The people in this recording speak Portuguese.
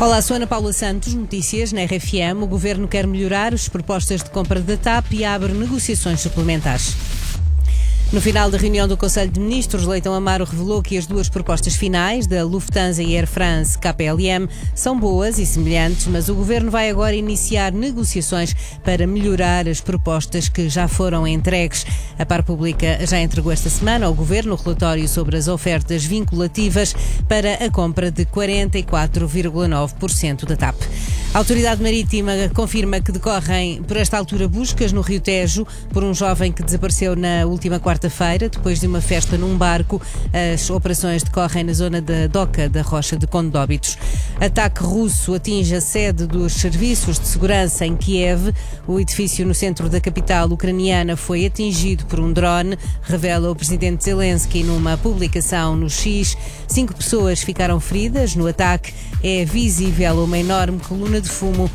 Olá, sou Ana Paula Santos, notícias na RFM. O Governo quer melhorar as propostas de compra da TAP e abre negociações suplementares. No final da reunião do Conselho de Ministros, Leitão Amaro revelou que as duas propostas finais, da Lufthansa e Air France KPLM, são boas e semelhantes, mas o Governo vai agora iniciar negociações para melhorar as propostas que já foram entregues. A Par Pública já entregou esta semana ao Governo o relatório sobre as ofertas vinculativas para a compra de 44,9% da TAP. A Autoridade Marítima confirma que decorrem, por esta altura, buscas no Rio Tejo por um jovem que desapareceu na última quarta-feira, depois de uma festa num barco. As operações decorrem na zona da Doca da Rocha de Condóbitos. Ataque russo atinge a sede dos serviços de segurança em Kiev. O edifício no centro da capital ucraniana foi atingido por um drone, revela o presidente Zelensky numa publicação no X. 5 pessoas ficaram feridas no ataque. É visível uma enorme coluna de fumo